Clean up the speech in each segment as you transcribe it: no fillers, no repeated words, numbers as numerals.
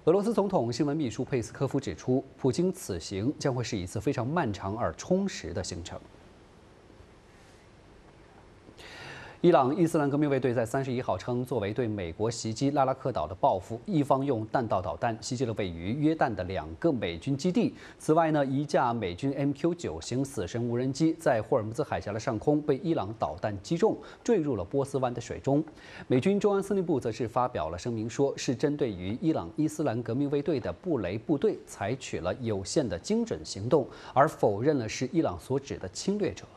俄罗斯总统新闻秘书佩斯科夫指出，普京此行将会是一次非常漫长而充实的行程。 伊朗伊斯兰革命卫队在31号称，作为对美国袭击拉拉克岛的报复，一方用弹道导弹袭击了位于约旦的2个美军基地。此外呢，一架美军 MQ-9型死神无人机在霍尔木兹海峡的上空被伊朗导弹击中，坠入了波斯湾的水中。美军中央司令部则是发表了声明，说是针对于伊朗伊斯兰革命卫队的布雷部队采取了有限的精准行动，而否认了是伊朗所指的侵略者。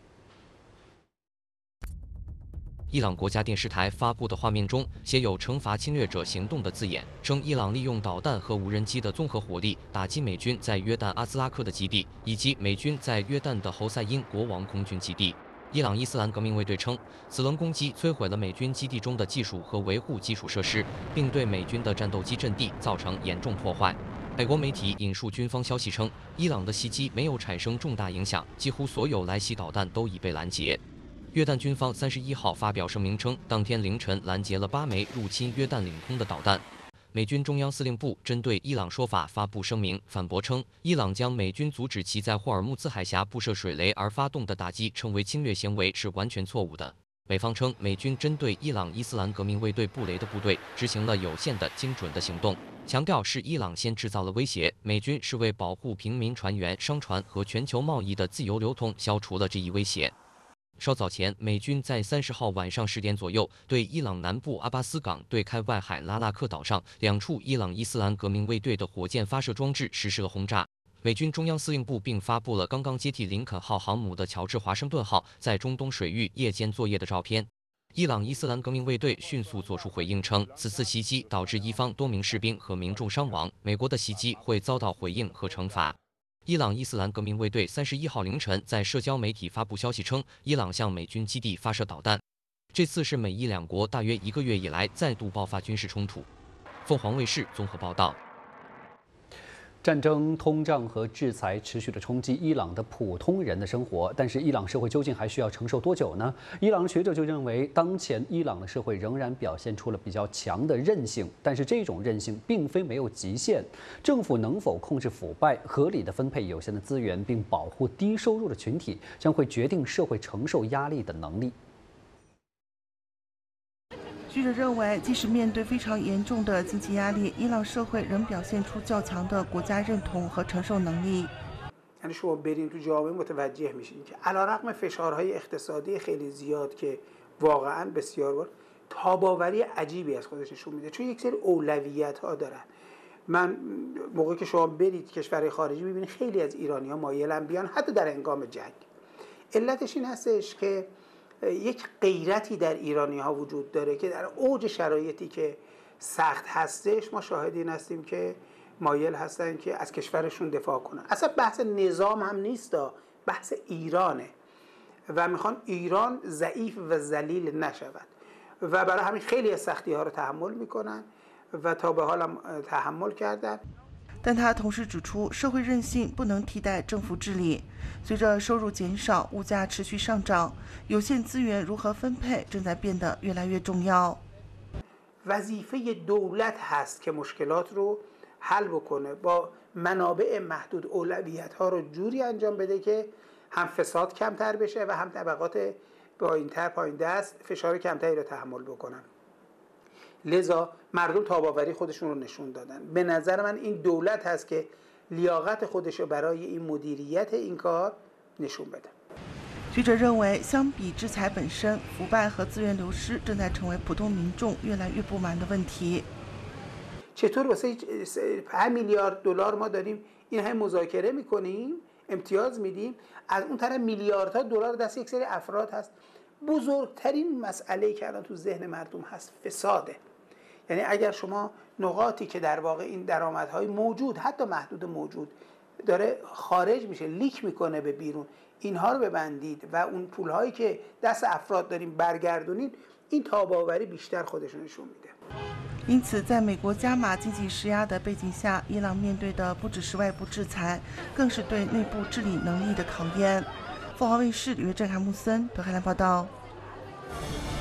伊朗国家电视台发布的画面中写有“惩罚侵略者行动”的字眼，称伊朗利用导弹和无人机的综合火力打击美军在约旦阿兹拉克的基地，以及美军在约旦的侯赛因国王空军基地。伊朗伊斯兰革命卫队称，此轮攻击摧毁了美军基地中的技术和维护基础设施，并对美军的战斗机阵地造成严重破坏。美国媒体引述军方消息称，伊朗的袭击没有产生重大影响，几乎所有来袭导弹都已被拦截。 约旦军方31号发表声明称，当天凌晨拦截了8枚入侵约旦领空的导弹。美军中央司令部针对伊朗说法发布声明，反驳称，伊朗将美军阻止其在霍尔木兹海峡布设水雷而发动的打击称为侵略行为是完全错误的。美方称，美军针对伊朗伊斯兰革命卫队布雷的部队执行了有限的精准的行动，强调是伊朗先制造了威胁，美军是为保护平民船员、商船和全球贸易的自由流通消除了这一威胁。 稍早前，美军在30号晚上10点左右对伊朗南部阿巴斯港对开外海拉拉克岛上2处伊朗伊斯兰革命卫队的火箭发射装置实施了轰炸。美军中央司令部并发布了刚刚接替林肯号航母的乔治华盛顿号在中东水域夜间作业的照片。伊朗伊斯兰革命卫队迅速作出回应称，此次袭击导致伊方多名士兵和民众伤亡，美国的袭击会遭到回应和惩罚。 伊朗伊斯兰革命卫队31号凌晨在社交媒体发布消息称，伊朗向美军基地发射导弹。这次是美伊两国大约1个月以来再度爆发军事冲突。凤凰卫视综合报道。 战争、通胀和制裁持续的冲击伊朗的普通人的生活，但是伊朗社会究竟还需要承受多久呢？伊朗学者就认为，当前伊朗的社会仍然表现出了比较强的韧性，但是这种韧性并非没有极限。政府能否控制腐败、合理的分配有限的资源，并保护低收入的群体，将会决定社会承受压力的能力。 学者认为，即使面对非常严重的经济压力，伊朗社会仍表现出较强的国家认同和承受能力。 یعنی شما برین تو جامعه متوجه میشین که علیرغم فشارهای اقتصادی خیلی زیاد که واقعا بسیار بار تاباوری عجیبی از خودش نشون میده، چون یک سری اولویت‌ها دارن. من موقعی که شما برید کشورهای خارجی میبینید خیلی از ایرانی‌ها مایلن بیان حتی در هنگام جنگ. علتش این هستش که یک غیرتی در ایرانی ها وجود داره که در اوج شرایطی که سخت هستش ما شاهد این هستیم که مایل هستن که از کشورشون دفاع کنن. اصلا بحث نظام هم نیست، بحث ایرانه و میخوان ایران ضعیف و ذلیل نشود و برای همین خیلی از سختی ها رو تحمل میکنن و تا به حال هم تحمل کردن. 但他同时指出，社会韧性不能替代政府治理。随着收入减少，物价持续上涨，有限资源如何分配正在变得越来越重要。 وظیفه دولت هست که مشکلات رو حل بکنه، با منابع محدود اولویت‌ها رو جوری انجام بده که هم فساد کمتر بشه و هم طبقات پایین دست فشار کمتری رو تحمل بکنن. لذا مردم تاباوری خودشون رو نشون دادن. به نظر من این دولت هست که لیاقت خودش رو برای این مدیریت این کار نشون بده. 学者认为，相比制裁本身，腐败和资源流失正在成为普通民众越来越不满的问题。 چطور واسه 5 میلیارد دلار ما داریم این همه مذاکره میکنیم، امتیاز میدیم، از اون طرف میلیاردها دلار دست یک سری افراد هست. بزرگترین مسئله که الان تو ذهن مردم هست فساده. یعنی اگر شما نقاطی که در واقع این درآمدهای موجود حتی محدود موجود داره خارج میشه، لیک میکنه به بیرون، اینها رو ببندید و اون پولهایی که دست افراد داریم برگردونید، این تاباوری بیشتر خودش نشون میده. 因此，在美国加码经济施压的背景下，伊朗面对的不只是外部制裁，更是对内部治理能力的考验。凤凰卫视吕约正、韩木森、德黑兰报道。